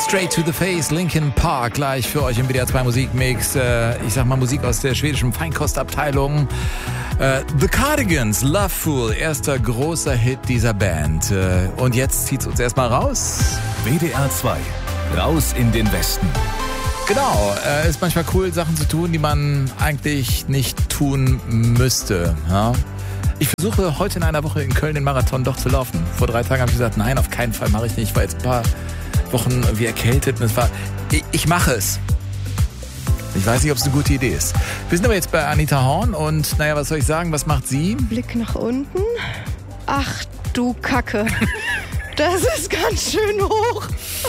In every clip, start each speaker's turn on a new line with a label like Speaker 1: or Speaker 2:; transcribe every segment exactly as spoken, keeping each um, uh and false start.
Speaker 1: Straight to the Face, Linkin Park, gleich für euch im W D R zwei Musikmix. Äh, ich sag mal Musik aus der schwedischen Feinkostabteilung. Äh, The Cardigans, Loveful, erster großer Hit dieser Band. Äh, und jetzt zieht's uns erstmal raus.
Speaker 2: W D R zwei, raus in den Westen.
Speaker 1: Genau, äh, ist manchmal cool, Sachen zu tun, die man eigentlich nicht tun müsste. Ja? Ich versuche heute in einer Woche in Köln den Marathon doch zu laufen. Vor drei Tagen habe ich gesagt, nein, auf keinen Fall mache ich nicht. Ich war jetzt ein paar Wochen wie erkältet und es war, ich, ich mache es. Ich weiß nicht, ob es eine gute Idee ist. Wir sind aber jetzt bei Anita Horn und naja, was soll ich sagen, was macht sie?
Speaker 3: Blick nach unten. Ach du Kacke. Das ist ganz schön hoch.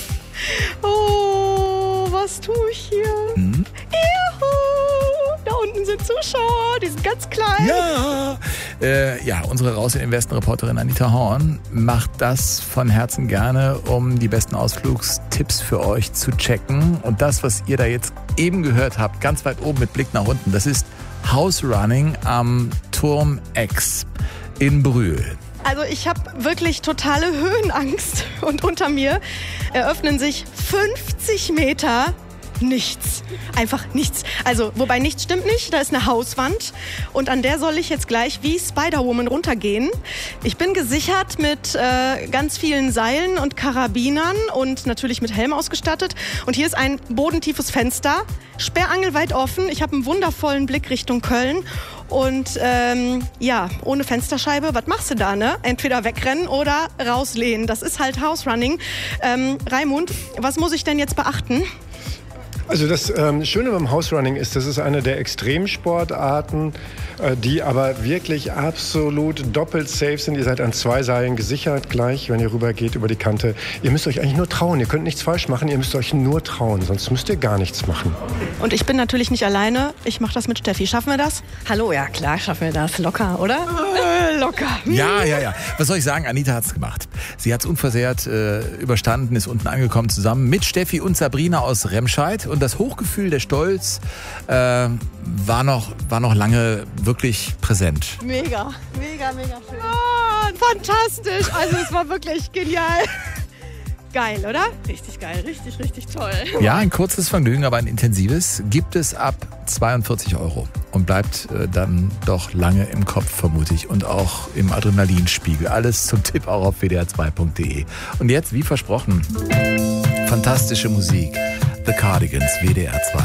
Speaker 3: Oh, was tue ich hier? Hm? Juhu, da unten sind Zuschauer, die sind ganz klein.
Speaker 1: Ja, äh, ja, unsere Raus in den Westen Reporterin Anita Horn macht das von Herzen gerne, um die besten Ausflugstipps für euch zu checken. Und das, was ihr da jetzt eben gehört habt, ganz weit oben mit Blick nach unten, das ist House Running am Turm X in Brühl.
Speaker 3: Also ich habe wirklich totale Höhenangst und unter mir eröffnen sich fünfzig Meter nichts. Einfach nichts. Also, wobei nichts stimmt nicht, da ist eine Hauswand und an der soll ich jetzt gleich wie Spider-Woman runtergehen. Ich bin gesichert mit äh, ganz vielen Seilen und Karabinern und natürlich mit Helm ausgestattet. Und hier ist ein bodentiefes Fenster, sperrangelweit offen. Ich habe einen wundervollen Blick Richtung Köln. Und ähm, ja, ohne Fensterscheibe, was machst du da, ne? Entweder wegrennen oder rauslehnen. Das ist halt House Running. Ähm, Raimund, was muss ich denn jetzt beachten?
Speaker 4: Also das ähm, Schöne beim House Running ist, das ist eine der Extremsportarten, äh, die aber wirklich absolut doppelt safe sind. Ihr seid an zwei Seilen gesichert gleich, wenn ihr rübergeht über die Kante. Ihr müsst euch eigentlich nur trauen. Ihr könnt nichts falsch machen, ihr müsst euch nur trauen, sonst müsst ihr gar nichts machen.
Speaker 3: Und ich bin natürlich nicht alleine. Ich mache das mit Steffi. Schaffen wir das?
Speaker 5: Hallo, ja klar, schaffen wir das. Locker, oder?
Speaker 3: Äh, locker.
Speaker 1: Ja, ja, ja. Was soll ich sagen? Anita hat's gemacht. Sie hat's unversehrt äh, überstanden, ist unten angekommen zusammen mit Steffi und Sabrina aus Remscheid. Und das Hochgefühl, der Stolz äh, war, noch, war noch lange wirklich präsent.
Speaker 3: Mega, mega, mega schön. Oh, fantastisch. Also es war wirklich genial. Geil, oder?
Speaker 5: Richtig geil, richtig, richtig toll.
Speaker 1: Ja, ein kurzes Vergnügen, aber ein intensives gibt es ab zweiundvierzig Euro und bleibt äh, dann doch lange im Kopf, vermute ich, und auch im Adrenalinspiegel. Alles zum Tipp auch auf w d r zwei punkt d e. Und jetzt, wie versprochen, fantastische Musik. The Cardigans, W D R zwei.